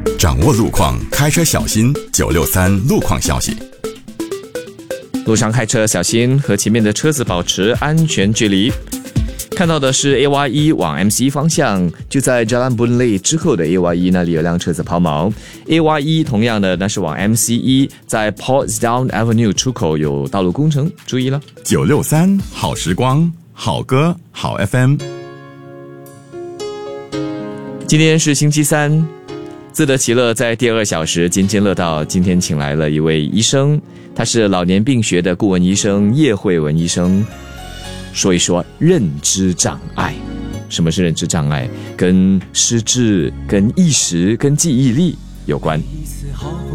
掌握路况，开车小心963路况消息。 路上开车小心，和前面的车子保持安全距离。看到的是 AY1 往 MC 方向，就在 Jalan Boon Lay 之后的 AY1 那里有辆车子抛锚。AY1 同样的，那是往 MC1，在 Portsdown Avenue 出口有道路工程，注意了。 963好时光，好歌好 FM。 今天是星期三，自得其乐在第2小时津津乐道。今天请来了一位医生，他是老年病学的顾问医生叶慧文医生，说一说认知障碍。什么是认知障碍？跟失智、跟意识、跟记忆力有关。